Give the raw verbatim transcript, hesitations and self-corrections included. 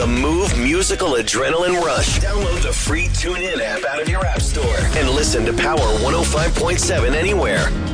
the Move Musical Adrenaline Rush. Download the free TuneIn app out of your app store and listen to Power one oh five point seven anywhere.